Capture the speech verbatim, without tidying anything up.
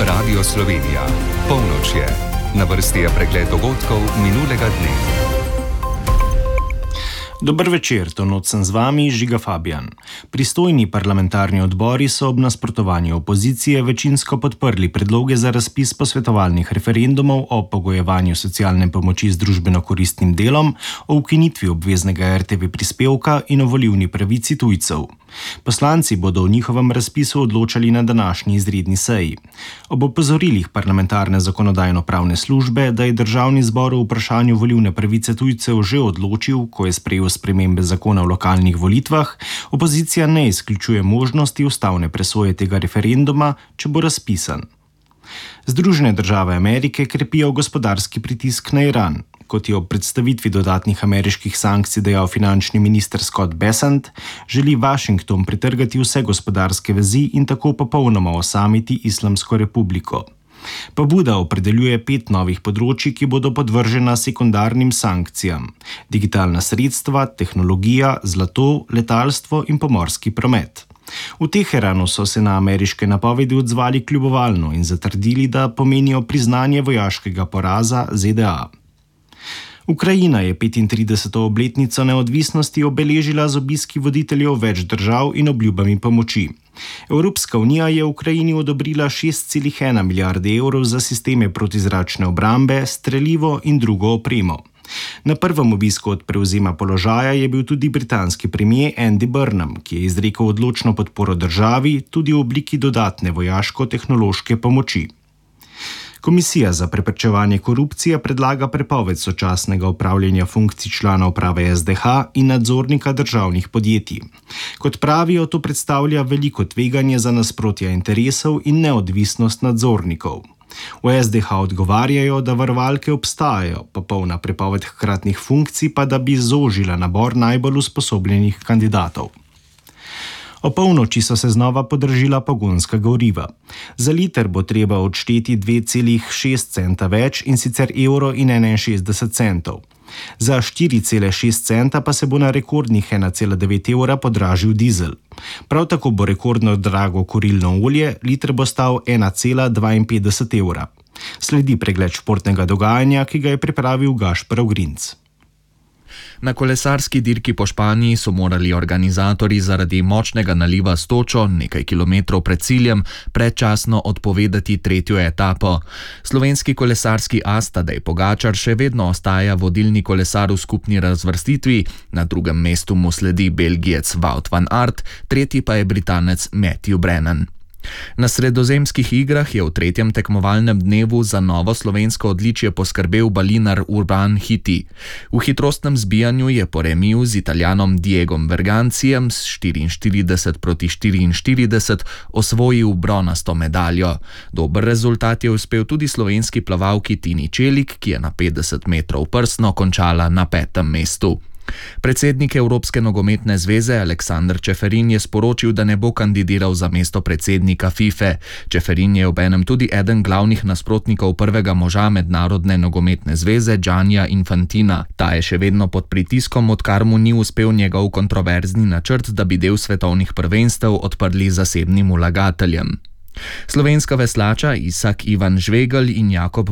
Radio Slovenija. Polnoč je. Na vrsti je pregled dogodkov minulega dne. Dober večer, to noč sem z vami, Žiga Fabijan. Pristojni parlamentarni odbori so ob nasprotovanju opozicije večinsko podprli predloge za razpis posvetovalnih referendumov o pogojevanju socialne pomoči z družbeno koristnim delom, o ukinitvi obveznega er te ve prispevka in o volilni pravici tujcev. Poslanci bodo o njihovem razpisu odločali na današnji izredni seji. Ob opozorilih parlamentarne zakonodajno-pravne službe, da je državni zbor o vprašanju volilne pravice tujcev že odločil, ko je sprejel spremembe zakona o lokalnih volitvah, opozicija ne izključuje možnosti ustavne presoje tega referenduma, če bo razpisan. Združene države Amerike krepijo gospodarski pritisk na Iran. Kot je ob predstavitvi dodatnih ameriških sankcij dejal finančni minister Scott Bessent, želi Washington pretrgati vse gospodarske vezi in tako popolnoma osamiti Islamsko republiko. Pobuda opredeljuje pet novih področij, ki bodo podvržena sekundarnim sankcijam: digitalna sredstva, tehnologija, zlato, letalstvo in pomorski promet. V Teheranu so se na ameriške napovedi odzvali kljubovalno in zatrdili, da pomenijo priznanje vojaškega poraza ze de a. Ukrajina je petintrideseto obletnico neodvisnosti obeležila z obiski voditeljev več držav in obljubami pomoči. Evropska unija je Ukrajini odobrila šest celih ena milijarde evrov za sisteme protizračne obrambe, strelivo in drugo opremo. Na prvem obisku od prevzema položaja je bil tudi britanski premier Andy Burnham, ki je izrekel odločno podporo državi tudi v obliki dodatne vojaško-tehnološke pomoči. Komisija za preprečevanje korupcije predlaga prepoved sočasnega opravljanja funkcij člana uprave es de ha in nadzornika državnih podjetij. Kot pravijo, to predstavlja veliko tveganje za nasprotja interesov in neodvisnost nadzornikov. V es de ha odgovarjajo, da varovalke obstajajo, popolna prepoved hkratnih funkcij pa da bi zožila nabor najbolj usposobljenih kandidatov. O polnoči so se znova podražila pogonska goriva. Za liter bo treba odšteti dve celih šest centa več, in sicer evro in enainšestdeset centov. Za štiri cele šest centa pa se bo na rekordnih ena cela devet evra podražil dizel. Prav tako bo rekordno drago kurilno olje, liter bo stal ena cela dvainpetdeset evra. Sledi pregled športnega dogajanja, ki ga je pripravil Gašper Ogrinc. Na kolesarski dirki po Španiji so morali organizatorji zaradi močnega naliva s točo nekaj kilometrov pred ciljem predčasno odpovedati tretjo etapo. Slovenski kolesarski as Tadej Pogačar še vedno ostaja vodilni kolesar v skupni razvrstitvi, na drugem mestu mu sledi Belgijec Wout van Aert, tretji pa je Britanec Matthew Brennan. Na sredozemskih igrah je v tretjem tekmovalnem dnevu za novo slovensko odličje poskrbel balinar Urban Hiti. V hitrostnem zbijanju je po remiju z Italijanom Diegom Vergancijem s štiriinštirideset proti štiriinštirideset osvojil bronasto medaljo. Dober rezultat je uspel tudi slovenski plavalki Tini Čelik, ki je na petdeset metrov prsno končala na petem mestu. Predsednik Evropske nogometne zveze Aleksander Čeferin je sporočil, da ne bo kandidiral za mesto predsednika Fife. Čeferin je obenem tudi eden glavnih nasprotnikov prvega moža Mednarodne nogometne zveze Giannija Infantina. Ta je še vedno pod pritiskom, odkar mu ni uspel njegov kontroverzni načrt, da bi del svetovnih prvenstev odprli zasebnim vlagateljem. Slovenska veslača Isak Ivan Žvegelj in Jakob